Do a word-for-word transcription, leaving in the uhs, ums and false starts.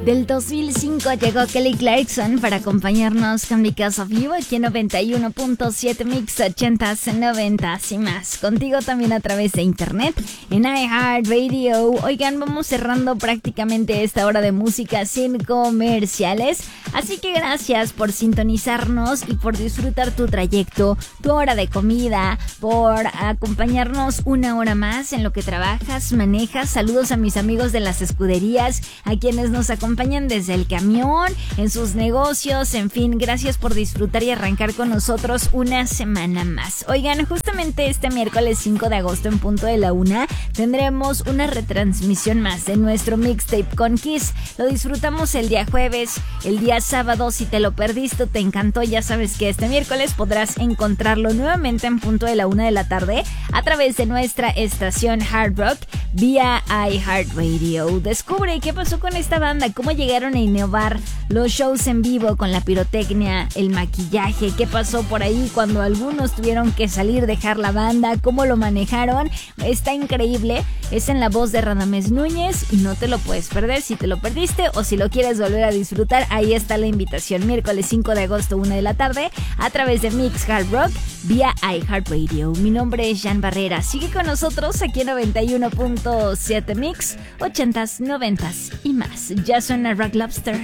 Del dos mil cinco llegó Kelly Clarkson para acompañarnos con Because of You aquí en noventa y uno punto siete Mix ochentas, noventas y más. Contigo también a través de internet en iHeartRadio. Oigan, vamos cerrando prácticamente esta hora de música sin comerciales. Así que gracias por sintonizarnos y por disfrutar tu trayecto, tu hora de comida, por acompañarnos una hora más en lo que trabajas, manejas. Saludos a mis amigos de las escuderías, a quienes nos acompañan desde el camión, en sus negocios, en fin, gracias por disfrutar y arrancar con nosotros una semana más. Oigan, justamente este miércoles cinco de agosto en punto de la una tendremos una retransmisión más de nuestro mixtape con Kiss. Lo disfrutamos el día jueves, el día sábado. Si te lo perdiste o te encantó, ya sabes que este miércoles podrás encontrarlo nuevamente en punto de la una de la tarde a través de nuestra estación Hard Rock vía iHeartRadio. Descubre qué pasó con esta banda, cómo llegaron a innovar los shows en vivo con la pirotecnia, el maquillaje, qué pasó por ahí cuando algunos tuvieron que salir, dejar la banda, cómo lo manejaron. Está increíble, es en la voz de Radamés Núñez y no te lo puedes perder. Si te lo perdiste o si lo quieres volver a disfrutar, ahí está la invitación, miércoles cinco de agosto, una de la tarde, a través de Mix Hard Rock vía iHeartRadio. Mi nombre es Jan Barrera, sigue con nosotros aquí en noventa y uno punto siete Mix ochentas, noventas y más. Ya suena Rock Lobster.